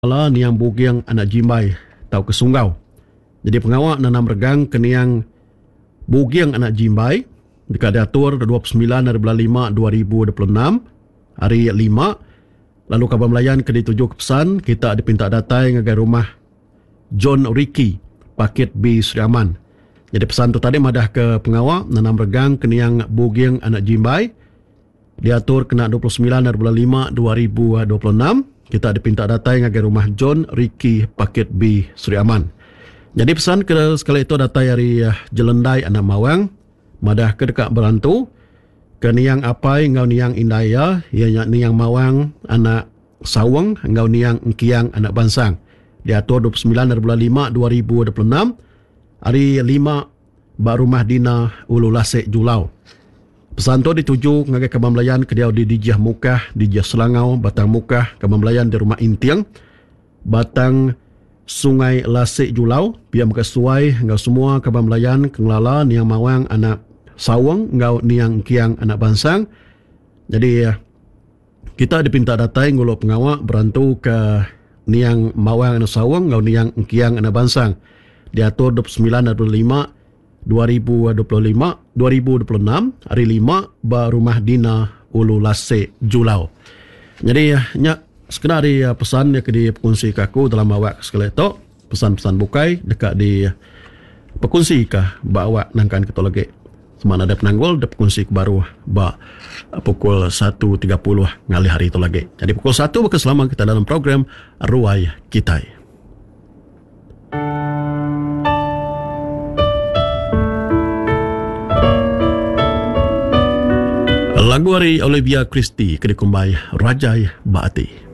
Ala niang bugiang anak jimbai tau ke sunggau. Jadi pengawak nanam regang keniang bugiang anak jimbai dekat diatur 29 hari bulan 5 2026 hari 5. Lalu kabar melayan ke dituju ke pesan kita dipinta datai ngagai rumah John Ricky Pakit B Sriaman. Jadi pesan tu tadi madah ke pengawak nanam regang keniang bugiang anak jimbai diatur kena 29 hari bulan 5 2026. Kita dipinta datai ngagai rumah John Ricky Pakit B Sriaman. Jadi pesan ke sekali itu datai hari Jelendai anak Mawang madah ke dekat berantu ke niang apai ngau niang indaya ia niang Mawang anak Sawang ngau niang engkiang anak Bansang. Diatur 29 hari bulan 5 2026 hari 5 bak rumah dina Ulu Lasik Julau. Pesan tu dituju ngagai Kaban Melayan ke dia di Dijah Mukah, Dijah Selangau, Batang Mukah, Kaban Melayan di rumah Intiang, Batang Sungai Lasik Julau, biar muka suai ngau semua Kaban Melayan kenglala niang Mawang anak Sawang ngau niang Kiang anak Bansang. Jadi kita dipinta datai nguluk pengawak berantu ke niang Mawang anak Sawang ngau niang Kiang anak Bansang. Diatur 29 hari 5 2026 hari 5 ba rumah dina Ulu Lasik Julau. Jadi nyak sekedar di pesan yang di perkongsi kaku dalam awak sekali itu pesan-pesan bukai dekat di perkongsi kah ba awak nangkan kita lagi semana ada penanggul ada perkongsi baru ba pukul 1.30 ngali hari itu lagi. Jadi pukul 1 berkeselama kita dalam program Ruai Kitai. Lagu hari Olivia Christie kedikumbai Rajai Baati.